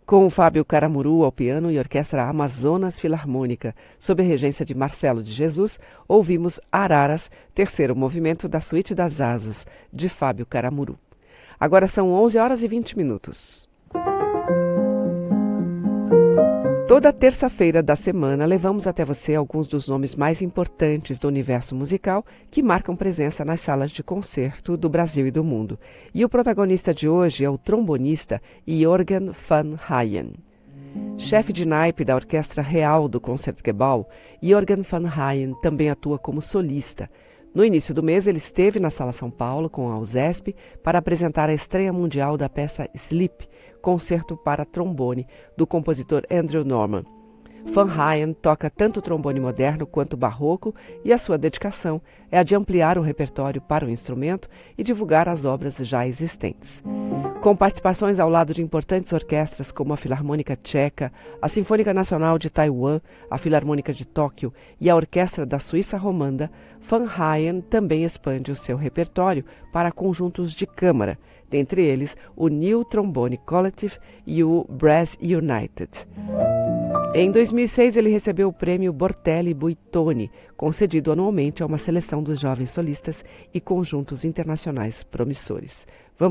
Com o Fábio Caramuru ao piano e Orquestra Amazonas Filarmônica, sob a regência de Marcelo de Jesus, ouvimos Araras, terceiro movimento da Suíte das Asas, de Fábio Caramuru. Agora são 11h20. Toda terça-feira da semana levamos até você alguns dos nomes mais importantes do universo musical que marcam presença nas salas de concerto do Brasil e do mundo. E o protagonista de hoje é o trombonista Jörgen van Hayen. Chefe de naipe da Orquestra Real do Concertgebouw, Jörgen van Hayen também atua como solista. No início do mês, ele esteve na Sala São Paulo com a USESP para apresentar a estreia mundial da peça Sleep, concerto para trombone, do compositor Andrew Norman. Van Hayen toca tanto trombone moderno quanto barroco e a sua dedicação é a de ampliar o repertório para o instrumento e divulgar as obras já existentes. Com participações ao lado de importantes orquestras como a Filarmônica Tcheca, a Sinfônica Nacional de Taiwan, a Filarmônica de Tóquio e a Orquestra da Suíça Romanda, Van Hayen também expande o seu repertório para conjuntos de câmara, dentre eles o New Trombone Collective e o Brass United. Em 2006, ele recebeu o prêmio Bortelli Buitoni, concedido anualmente a uma seleção dos jovens solistas e conjuntos internacionais promissores.